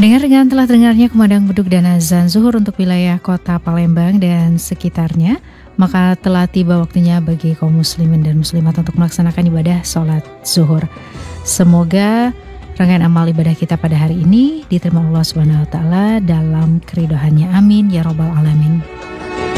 Mendengar dengan telah terdengarnya kumandang beduk dan azan zuhur untuk wilayah kota Palembang dan sekitarnya, maka telah tiba waktunya bagi kaum muslimin dan muslimat untuk melaksanakan ibadah sholat zuhur. Semoga rangkaian amal ibadah kita pada hari ini diterima Allah Subhanahu wa taala dalam keridhaannya. Amin ya rabbal alamin.